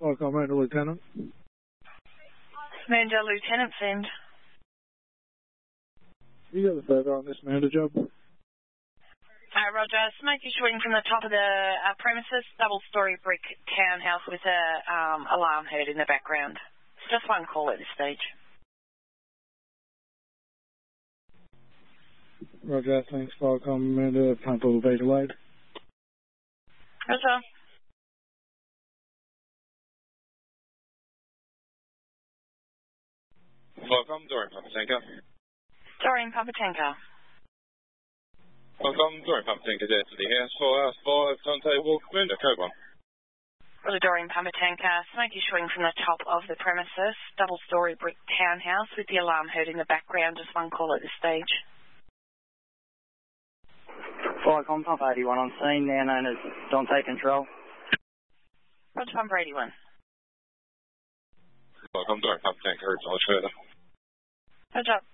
Welcome, Commander Lieutenant. Commander Lieutenant send. You got the further on this Commander job? Roger. Smoke issuing from the top of the premises, double-storey brick townhouse with a alarm heard in the background. Just one call at this stage. Roger, thanks. Welcome, Commander. Pump will be delayed. Roger. Welcome, Dorian Papa Tanker. Dorian Papa Tanker. Welcome, Dorian Papa Tanker there to the house for house 5, turntable, window, code 1. Roger, Dorian Papa Tanker. Smoke issuing from the top of the premises, double-storey brick townhouse with the alarm heard in the background. Just one call at this stage. Flycom, Pump 81 on scene, now known as Dante Control. Roger, Pump 81. Welcome, Dorian Papa Tanker, acknowledge further. Roger.